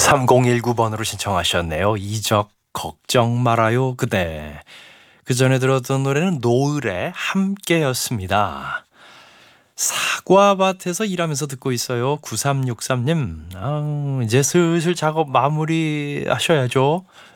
3019번으로 신청하셨네요. 이적 걱정 말아요 그대. 그 전에 들었던 노래는 노을의 함께였습니다. 사과밭에서 일하면서 듣고 있어요. 9363님. 이제 슬슬 작업 마무리 하셔야죠.